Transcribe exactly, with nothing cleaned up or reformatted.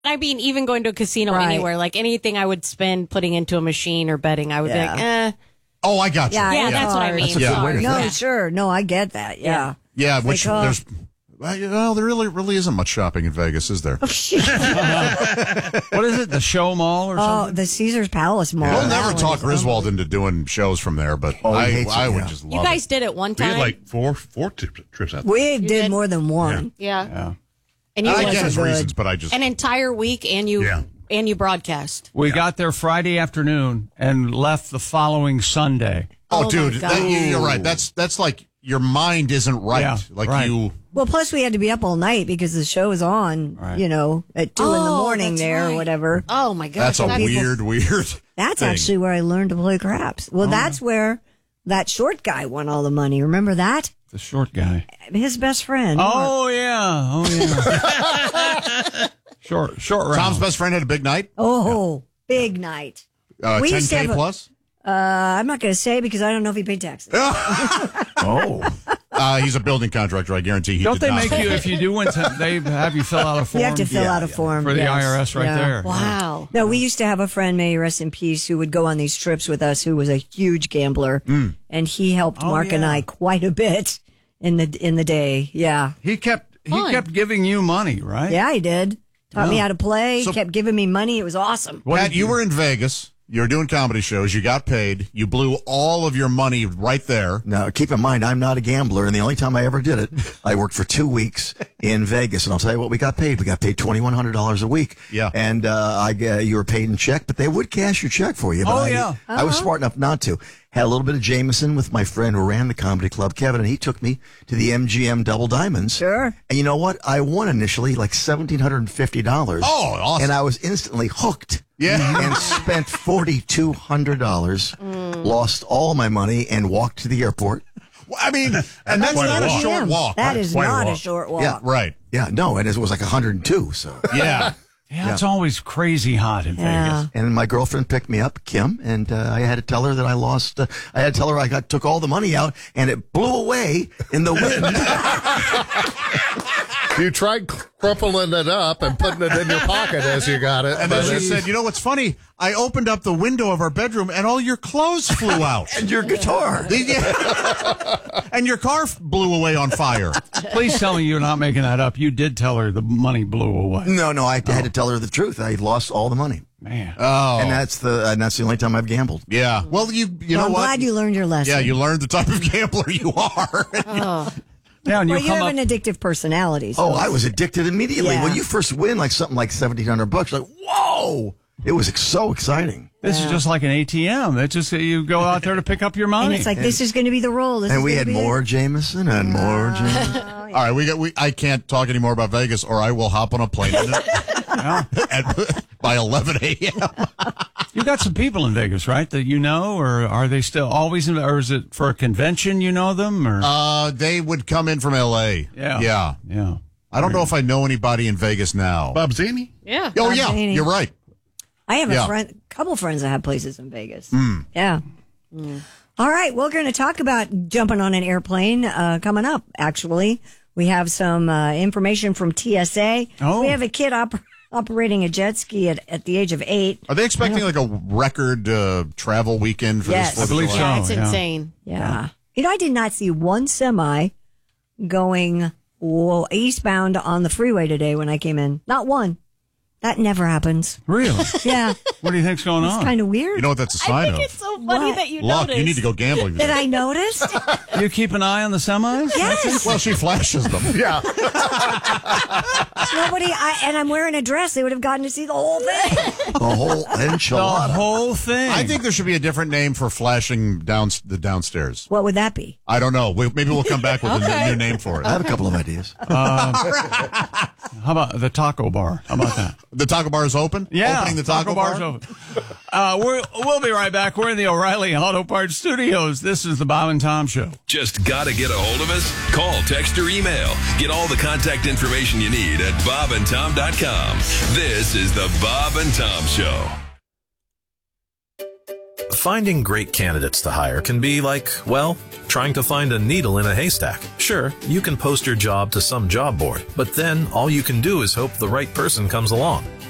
I mean, even going to a casino Right. anywhere, like anything I would spend putting into a machine or betting, I would Yeah. be like, eh. Oh, I got you. Yeah, Yeah, it's that's what I hard. mean. That's a good Yeah. way to No, think. sure. No, I get that. Yeah. Yeah, which Like, oh. there's. Well, you know, there really, really isn't much shopping in Vegas, is there? What is it? The Show Mall or Oh, something? the Caesars Palace Mall. We'll That never one talk is Griswold into doing shows from there, but Oh, he I, hates it, I would yeah. just love You guys it. did it one We time. had like four four trips, trips out there. We did, did? more than one. yeah. Yeah. And you I went get his good. reasons, but I just. an entire week and you Yeah. and you broadcast. We got there Friday afternoon and left the following Sunday. Oh, Oh, dude, my that, God. you- you're right. That's that's like your mind isn't right. Yeah, like right. you. Well, plus we had to be up all night because the show was on, Right. you know, at two in the Oh, morning that's there or right. whatever. Oh my gosh. That's a people- weird, weird. That's thing. actually where I learned to play craps. Well, that's where that short guy won all the money. Remember that? The short guy. His best friend. Oh, yeah. Oh, yeah. short, short round. Tom's best friend had a big night. Oh, big night. Uh, We ten used to K have a- plus. Uh, I'm not going to say because I don't know if he paid taxes. Oh. Uh, he's a building contractor. I guarantee he Don't did they not. make you, if you do win, to, they have you fill out a form? You have to fill Yeah, out a yeah. form. For the yes. I R S right Yeah. there. Wow. No, we used to have a friend, may he rest in peace, who would go on these trips with us, who was a huge gambler, and he helped Oh, Mark and yeah. I quite a bit in the in the day. Yeah, He kept he Fun. kept giving you money, right? yeah, he did. Taught me Yeah. how to play. So- kept giving me money. It was awesome. What Pat, did you were in Vegas. You were doing comedy shows. You got paid. You blew all of your money right there. Now, keep in mind, I'm not a gambler, and the only time I ever did it, I worked for two weeks in Vegas, and I'll tell you what we got paid. We got paid twenty-one hundred dollars a week. Yeah. And uh, I uh, you were paid in check, but they would cash your check for you. But Oh, I, yeah. I was smart enough not to. Had a little bit of Jameson with my friend who ran the comedy club, Kevin, and he took me to the M G M Double Diamonds. Sure. And you know what? I won initially like one thousand seven hundred fifty dollars. Oh, awesome. And I was instantly hooked. Yeah. And spent four thousand two hundred dollars, lost all my money, and walked to the airport. Well, I mean, and that's quite a not a walk. short Damn, walk. That is Quite a not a walk. short walk. Yeah. Right. Yeah, no, and it was like one hundred two, so. Yeah. Yeah, it's always crazy hot in Yeah. Vegas. And my girlfriend picked me up, Kim, and uh, I had to tell her that I lost. Uh, I had to tell her I got took all the money out, and it blew away in the wind. You tried crumpling it up and putting it in your pocket as you got it. And but then she it- said, you know what's funny? I opened up the window of our bedroom and all your clothes flew out. and your guitar. Yeah. And your car f- blew away on fire. Please tell me you're not making that up. You did tell her the money blew away. No, no, I had to tell her the truth. I lost all the money, Man. Oh. and that's the and that's the only time I've gambled. Yeah. Well, you you Well, know I'm what? glad you learned your lesson. Yeah, you learned the type of gambler you are. Now, and you Well, you come have up. an addictive personality. So Oh, I was addicted immediately Yeah. when you first win like something like seventeen hundred bucks. Like, whoa! It was ex- so exciting. This is just like an A T M. It's just that you go out there to pick up your money. and it's like, this is going to be the role. This And is we gonna had be more it. Jameson and more Jameson. All right, we got. We I can't talk anymore about Vegas, or I will hop on a plane at, by eleven a.m. You got some people in Vegas, right, that you know, or are they still always in, or is it for a convention you know them, or? Uh, they would come in from L A. yeah. Yeah. Yeah. I don't know if I know anybody in Vegas now. Bob Zini? Yeah. Oh Bob yeah, Zaney. you're right. I have Yeah. a friend, couple friends that have places in Vegas. Hmm. Yeah. All right, we're going to talk about jumping on an airplane uh, coming up. Actually, we have some uh, information from T S A. Oh. We have a kid op- operating a jet ski at, at the age of eight. Are they expecting like a record uh, travel weekend for Yes. this? I believe Fourth of so. July? Yeah, it's yeah. insane. Yeah. You know, I did not see one semi going well, eastbound on the freeway today when I came in. Not one. That never happens. Really? Yeah. What do you think's going It's on? kind of weird. You know what that's a I sign think of? it's so funny What? that you Luck, noticed. you need to go gambling. that I noticed? You keep an eye on the semis? Yes. Well, she flashes them. Yeah. Nobody, I, and I'm wearing a dress. They would have gotten to see the whole thing. The whole The enchilada. whole thing. I think there should be a different name for flashing down the downstairs. What would that be? I don't know. We, maybe we'll come back with a Okay. new, new name for I it. have a couple of ideas. How about the taco bar? How about that? The taco bar is open. Yeah, Opening the taco, bar's bar. open. Uh, we're, we'll be right back. We're in the O'Reilly Auto Parts Studios. This is the Bob and Tom Show. Just gotta get a hold of us? Call, text, or email. Get all the contact information you need at bob and tom dot com. This is the Bob and Tom Show. Finding great candidates to hire can be like, well, trying to find a needle in a haystack. Sure, you can post your job to some job board, but then all you can do is hope the right person comes along.